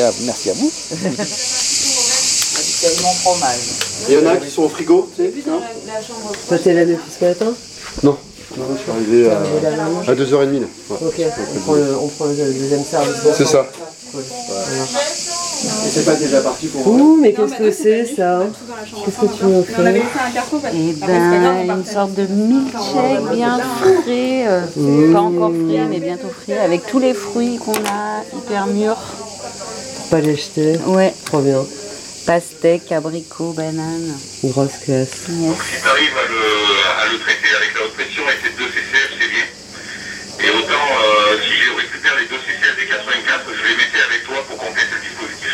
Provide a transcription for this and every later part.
Merci à vous. C'est tellement fromage. Il y en a qui sont au frigo, tu sais. Toi, t'es là depuis ce matin? Non, je suis arrivé à 2h30. Là. Ouais. Ok, on prend le deuxième service. C'est ça. Cool. Et c'est pas déjà parti pour Ouh, mais qu'est-ce que c'est ça? Qu'est-ce que tu nous fais? Eh ben, une sorte de milkshake bien frais, pas encore frais, mais bientôt frais, avec tous les fruits qu'on a, hyper mûrs. Pour pas les jeter? Ouais. Trop bien. Pastèque, abricot, banane. Grosse classe. Yes. Si tu arrives à le traiter avec la haute pression et ces 2 CCF, c'est bien. Et autant, si je récupère les 2 CCF des 84, je les mettais avec toi pour compléter le dispositif.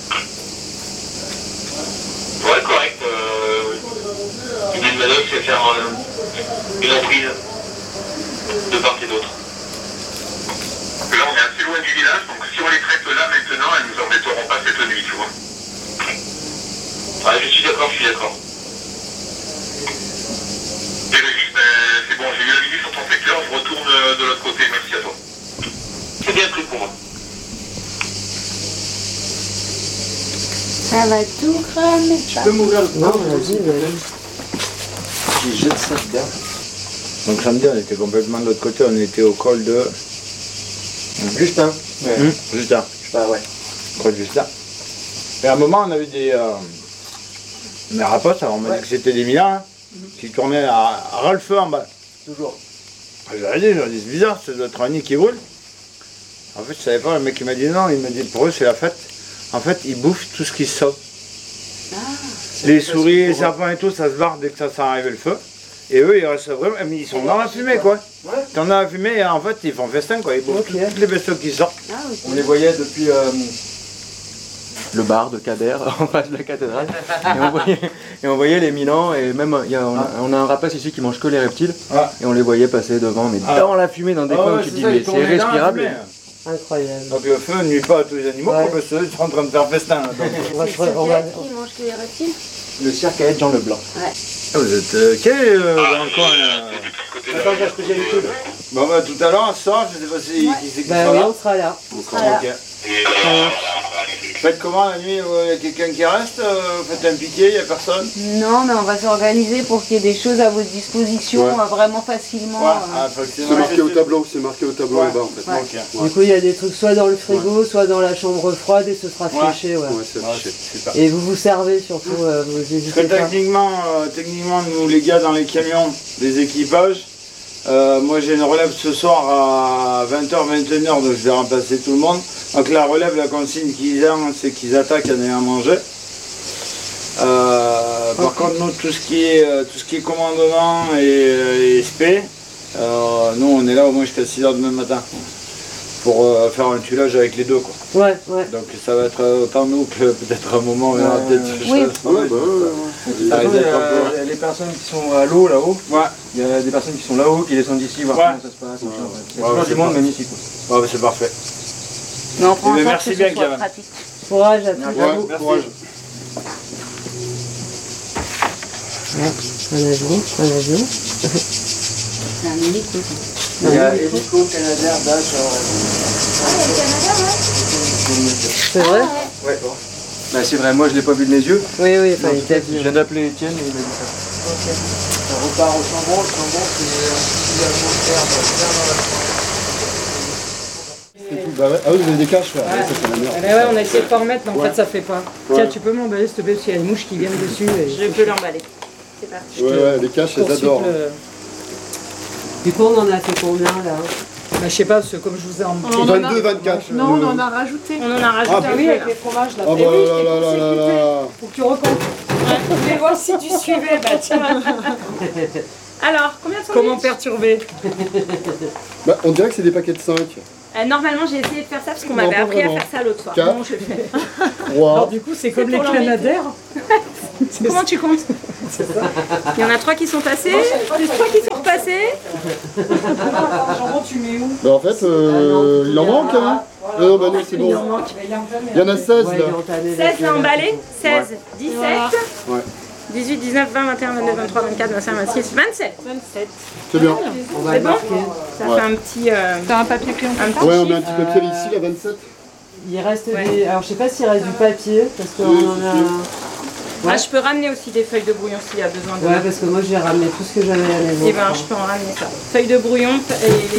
Ouais, correct. L'idée de manœuvre, c'est faire une emprise de part et d'autre. Là, on est assez loin du village, donc si on les traite là maintenant, elles ne nous embêteront pas cette nuit, tu vois. Ouais, je suis d'accord. Et Régis, c'est bon, j'ai eu la visite sur ton secteur, je retourne de l'autre côté, merci à toi. C'est bien pris pour moi. Ça va tout cramer. Tu peux m'ouvrir le Non, vas-y, vas-y. Qui jette ça dedans. Donc samedi, on était complètement de l'autre côté, on était au col de... Justin. Justin. Bah ouais. Col de Justin. Et à un moment, on avait des rapaces, alors on m'a dit que c'était des Milans, qui tournaient à ras le feu en bas. Toujours. J'aurais dit, c'est bizarre, ça doit être un nid qui brûle. En fait, je savais pas, le mec il m'a dit non, il m'a dit pour eux c'est la fête. En fait, ils bouffent tout ce qui se sauve. Les souris, les serpents et tout, ça se barre dès que ça s'est arrivé le feu. Et eux, ils restent vraiment, mais ils sont dans la fumée quoi. Dans la fumée, en fait, ils font festin quoi, ils bouffent toutes les bestioles qui sortent. On les voyait depuis le bar de Kader en face de la cathédrale. Et on voyait les Milans et même on a un rapace ici qui mange que les reptiles. Et on les voyait passer devant, mais dans la fumée, dans des coins où tu te dis mais c'est irrespirable. Incroyable. Donc le feu ne nuit pas à tous les animaux, parce que ils sont en train de faire festin. Donc. On va Qui mange que les reptiles? Le cirque à être Jean Leblanc. Ouais. Vous êtes quel est dans le coin là? Attends, j'ai la spécialité. Bon bah tout à l'heure, ce soir, je sais pas si qui c'est qui Bah sera oui, là. on sera là. Ok. Faites comment la nuit? Il y a quelqu'un qui reste? Faites un piqué, il n'y a personne? Non, mais on va s'organiser pour qu'il y ait des choses à votre disposition vraiment facilement. C'est marqué au tableau, là-bas en fait. Ok. Du coup, il y a des trucs soit dans le frigo, soit dans la chambre froide et ce sera fléché. Ouais. C'est Super. Et vous vous servez surtout, vous hésitez Parce que pas. techniquement, nous les gars dans les camions, les équipages, moi j'ai une relève ce soir à 20h, 21h, donc je vais remplacer tout le monde. Donc la relève, la consigne qu'ils ont, c'est qu'ils attaquent en ayant à manger. Par contre, nous, tout ce qui est commandement et SP, nous on est là au moins jusqu'à 6h demain matin pour faire un tuilage avec les deux quoi. Ouais. Donc ça va être autant nous que peut-être un moment on verra peut-être des choses. Ça risque d'être un peu- Les personnes qui sont à l'eau là-haut, Ouais, il y a des personnes qui sont là-haut qui descendent d'ici voir comment ça se passe. Il y a toujours du monde même ici. ouais, c'est parfait. Mais on prend en Mais sorte merci que bien, ce soit Kevin. pratique. Courage à tous. Ouais, merci. Un avion. C'est un hélico. Il y a Hélico, Canadair, Dash. C'est vrai? Ouais. Bah, c'est vrai, moi je l'ai pas vu de mes yeux. Oui, enfin, il t'a Je vu. viens d'appeler Étienne et il m'a dit ça. Ça repart au Chambon. Le Chambon, c'est un Ah oui, vous avez des caches là. Ça, c'est la merde. Ouais, on a essayé de pas remettre, mais en fait ça fait pas. Tiens, tu peux m'emballer s'il te plaît, parce qu'il y a des mouches qui viennent dessus. Je peux l'emballer. C'est parti. Ouais, les caches, elles adorent. Du coup, on en a fait combien là? Bah, je sais pas, parce que comme je vous ai emmené. 22, 24. Non, on en a rajouté. On en a rajouté Ah oui, avec les fromages là. Ah bah Eh oui, là là là là là. faut que tu recomptes. Je voulais voir si tu suivais, bah tiens. Alors, combien de Comment sandwichs perturber? Bah, on dirait que c'est des paquets de 5. Normalement, j'ai essayé de faire ça parce qu'on Non, m'avait pas appris à vraiment. faire ça l'autre soir. 4, Bon, je fais. 3. Alors du coup, c'est comme les pour l'embêter. Canadair. Comment tu comptes Il y en a 3 qui sont passés, plus 3 qui sont repassés. Jambon, tu mets où? Bah en fait, il en manque hein. Non, bah non, c'est bon. Il y en a 16 Ouais, là. il est entamé. 16 à emballer, 16, 17, Ouais. 18, 19, 20, 21, 22, 23, 24, 25, 26, 27. C'est bien. On va C'est le bon marquer. Ça Ouais. fait un petit... T'as un papier pris en un petit Ouais, on met un chiffre. petit papier ici, là, 27. Il reste Ouais. des... Alors je sais pas s'il reste du papier, parce qu'on en a... Ouais. Ah, je peux ramener aussi des feuilles de brouillon s'il y a besoin de. Ouais, parce que moi j'ai ramené tout ce que j'avais à la maison. Et ben, je peux en ramener ça. Feuilles de brouillon et